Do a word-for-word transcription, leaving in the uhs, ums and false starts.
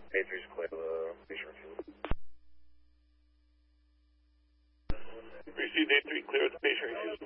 A three's clear, uh, patient refuel. Received A three, clear with the patient refuel.